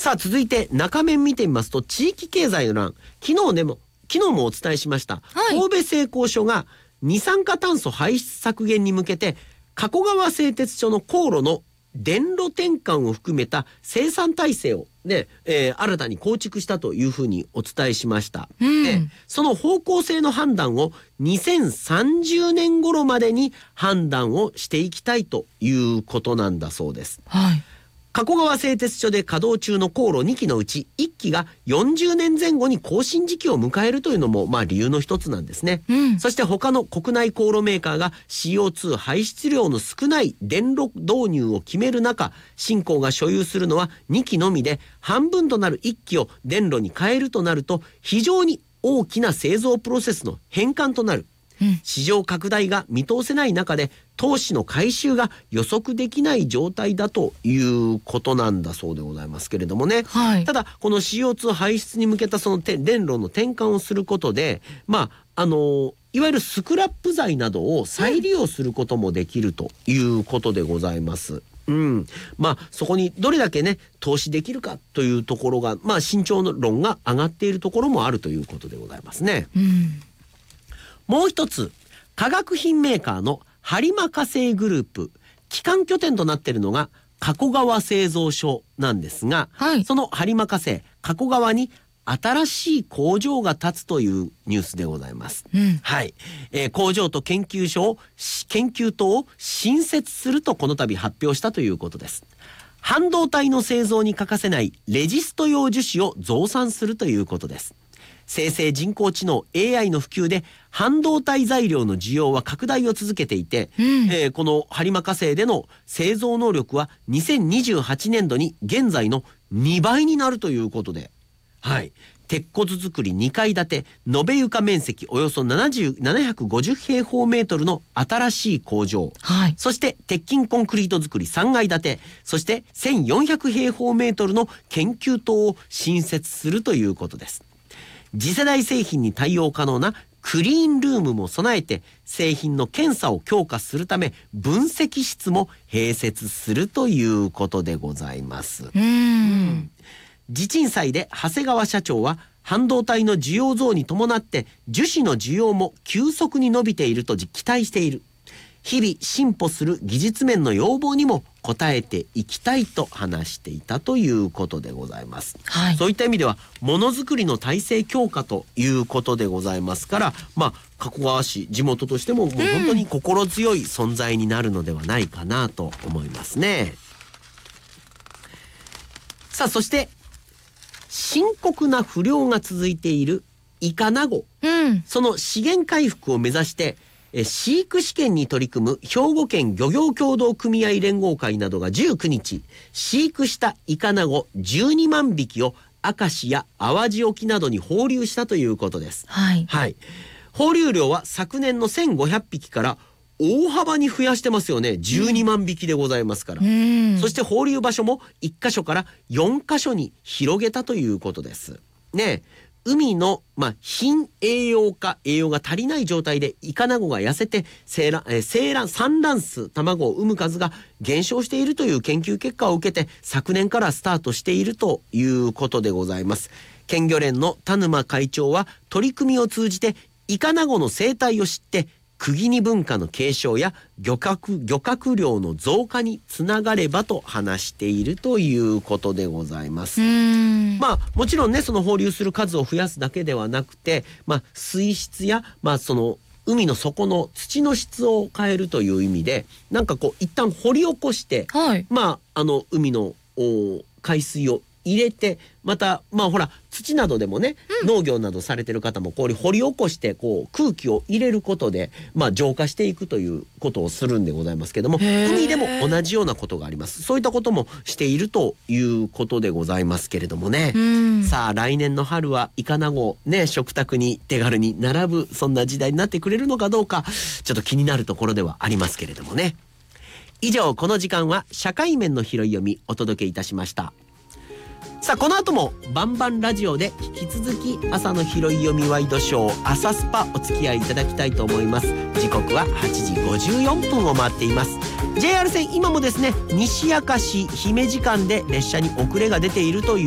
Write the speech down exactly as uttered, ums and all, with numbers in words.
さあ続いて中面見てみますと、地域経済の欄、昨日ねも昨日もお伝えしました、はい、神戸製鋼所が二酸化炭素排出削減に向けて加古川製鉄所の高炉の電炉転換を含めた生産体制をね、えー、新たに構築したというふうにお伝えしました、うん、でその方向性の判断をにせんさんじゅうねん頃までに判断をしていきたいということなんだそうです、はい、加古川製鉄所で稼働中の高炉にきのうちいっきがよんじゅうねんぜん後に更新時期を迎えるというのもまあ理由の一つなんですね、うん、そして他の国内高炉メーカーが シーオーツー 排出量の少ない電炉導入を決める中、新興が所有するのはにきのみで、半分となるいっきを電炉に変えるとなると非常に大きな製造プロセスの変換となる、うん、市場拡大が見通せない中で投資の回収が予測できない状態だということなんだそうでございますけれどもね、はい、ただこの シーオーツー 排出に向けたその電炉の転換をすることで、まああのいわゆるスクラップ材などを再利用することもできるということでございます、うん、まあそこにどれだけね投資できるかというところが、まあ慎重論が上がっているところもあるということでございますね、うん、もう一つ、化学品メーカーの播磨化成グループ、基幹拠点となっているのが加古川製造所なんですが、はい、その播磨化成加古川に新しい工場が建つというニュースでございます、うん、はい、えー、工場と研究所を研究棟を新設するとこの度発表したということです。半導体の製造に欠かせないレジスト用樹脂を増産するということです。生成人工知能 エーアイ の普及で半導体材料の需要は拡大を続けていて、うん、えー、この播磨化成での製造能力はにせんにじゅうはちねんどに現在のにばいになるということで、はい、鉄骨造りにかい建て、延べ床面積およそななじゅう、ななひゃくごじゅう平方メートルの新しい工場、はい、そして鉄筋コンクリート造りさんがい建て、そしてせんよんひゃく平方メートルの研究棟を新設するということです。次世代製品に対応可能なクリーンルームも備えて、製品の検査を強化するため分析室も併設するということでございます。うーん、地鎮祭で長谷川社長は、半導体の需要増に伴って樹脂の需要も急速に伸びていると期待している。日々進歩する技術面の要望にも応えていきたいと話していたということでございます、はい、そういった意味ではものづくりの体制強化ということでございますから、まあ加古川市地元としてももう本当に心強い存在になるのではないかなと思いますね、うん、さあそして深刻な不漁が続いているイカナゴ、うん、その資源回復を目指してえ飼育試験に取り組む兵庫県漁業協同組合連合会などがじゅうくにち、飼育したイカナゴじゅうにまんびきを明石や淡路沖などに放流したということです、はいはい、放流量は昨年のせんごひゃくびきから大幅に増やしてますよね。じゅうにまんびきでございますから、うん、そして放流場所もいっかしょからよんかしょに広げたということですね。海の、まあ、貧栄養化、栄養が足りない状態でイカナゴが痩せて生卵、えー、生卵産卵数、卵を産む数が減少しているという研究結果を受けて昨年からスタートしているということでございます。県漁連の田沼会長は取り組みを通じてイカナゴの生態を知って釘に文化の継承や漁獲、漁獲量の増加につながればと話しているということでございます。うーん、まあもちろんね、その放流する数を増やすだけではなくて、まあ水質やまあその海の底の土の質を変えるという意味で、なんかこう一旦掘り起こして、はい、まああの海の海水を入れて、またまあほら土などでもね、うん、農業などされてる方もこう掘り起こしてこう空気を入れることでまあ浄化していくということをするんでございますけども、海でも同じようなことがあります。そういったこともしているということでございますけれどもね、うん、さあ来年の春はイカナゴね、食卓に手軽に並ぶそんな時代になってくれるのかどうかちょっと気になるところではありますけれどもね。以上、この時間は社会面の拾い読みお届けいたしました。さあこの後もバンバンラジオで引き続き朝の拾い読みワイドショー朝スパお付き合いいただきたいと思います。時刻ははちじごじゅうよんぷんを回っています。 ジェイアール 線今もですね、西明石姫路間で列車に遅れが出ているという